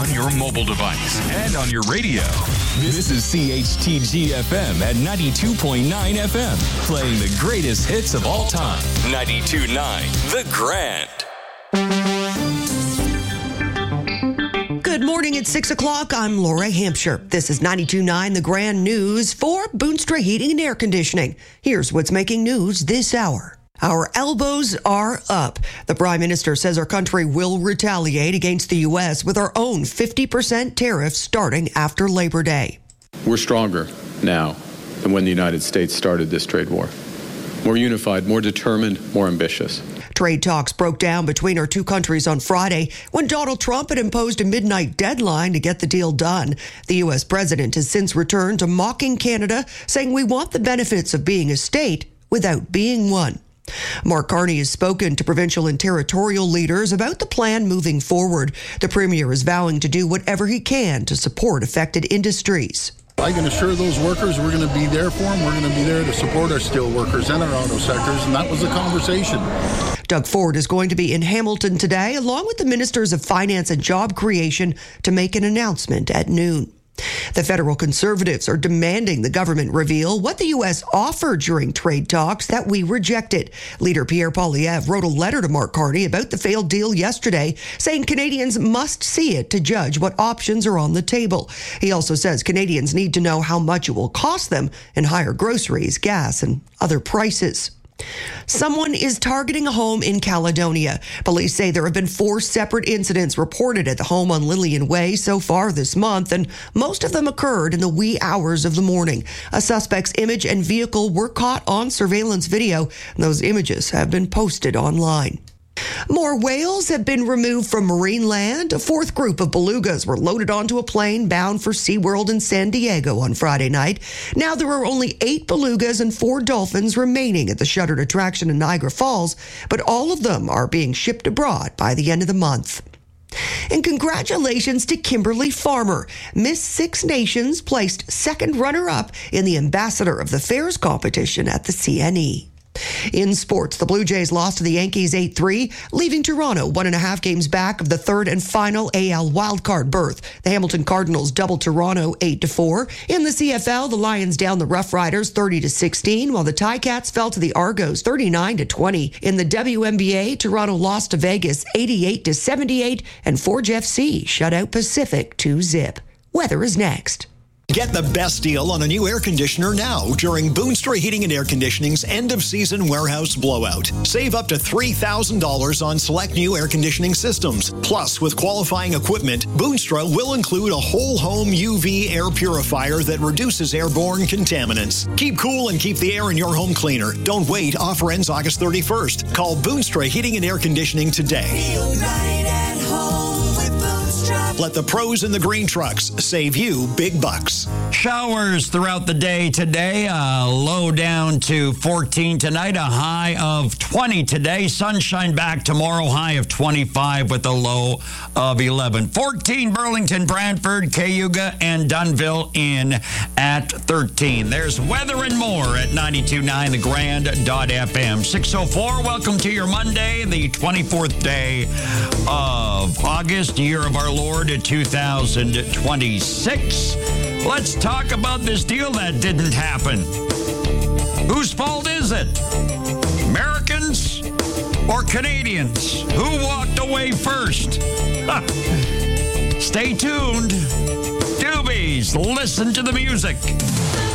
on your mobile device and on your radio. This is CHTG-FM at 92.9 FM, playing the greatest hits of all time. 92.9 The Grand. Good morning at 6 o'clock. I'm Laura Hampshire. This is 92.9 The Grand News for Boonstra Heating and Air Conditioning. Here's what's making news this hour. Our elbows are up. The Prime Minister says our country will retaliate against the U.S. with our own 50% tariffs starting after Labor Day. We're stronger now than when the United States started this trade war. More unified, more determined, more ambitious. Trade talks broke down between our two countries on Friday when Donald Trump had imposed a midnight deadline to get the deal done. The U.S. president has since returned to mocking Canada, saying we want the benefits of being a state without being one. Mark Carney has spoken to provincial and territorial leaders about the plan moving forward. The Premier is vowing to do whatever he can to support affected industries. I can assure those workers we're going to be there for them. We're going to be there to support our steel workers and our auto sectors, and that was the conversation. Doug Ford is going to be in Hamilton today, along with the Ministers of Finance and Job Creation, to make an announcement at noon. The federal Conservatives are demanding the government reveal what the U.S. offered during trade talks that we rejected. Leader Pierre Poilievre wrote a letter to Mark Carney about the failed deal yesterday, saying Canadians must see it to judge what options are on the table. He also says Canadians need to know how much it will cost them in higher groceries, gas, and other prices. Someone is targeting a home in Caledonia. Police say there have been 4 separate incidents reported at the home on Lillian Way so far this month, and most of them occurred in the wee hours of the morning. A suspect's image and vehicle were caught on surveillance video, and those images have been posted online. More whales have been removed from marine land. A 4th group of belugas were loaded onto a plane bound for SeaWorld in San Diego on Friday night. Now there are only 8 belugas and 4 dolphins remaining at the shuttered attraction in Niagara Falls, but all of them are being shipped abroad by the end of the month. And congratulations to Kimberly Farmer. Miss Six Nations placed second runner-up in the Ambassador of the Fairs competition at the CNE. In sports, the Blue Jays lost to the Yankees 8-3, leaving Toronto 1.5 games back of the third and final AL wildcard berth. The Hamilton Cardinals doubled Toronto 8-4. In the CFL, the Lions downed the Rough Riders 30-16, while the Ticats fell to the Argos 39-20. In the WNBA, Toronto lost to Vegas 88-78, and Forge FC shut out Pacific 2-0. Weather is next. Get the best deal on a new air conditioner now during Boonstra Heating and Air Conditioning's end-of-season warehouse blowout. Save up to $3,000 on select new air conditioning systems. Plus, with qualifying equipment, Boonstra will include a whole-home UV air purifier that reduces airborne contaminants. Keep cool and keep the air in your home cleaner. Don't wait. Offer ends August 31st. Call Boonstra Heating and Air Conditioning today. Feel right at home with Boonstra. Let the pros in the green trucks save you big bucks. Showers throughout the day today. Low down to 14 tonight, a high of 20 today. Sunshine back tomorrow, high of 25 with a low of 11. 14 Burlington, Brantford, Cayuga, and Dunnville in at 13. There's weather and more at 92.9 thegrand.fm. 6:04, welcome to your Monday, the 24th day of August, year of our Lord 2026. Let's talk about this deal that didn't happen. Whose fault is it? Americans or Canadians? Who walked away first? Stay tuned. Doobies, listen to the music.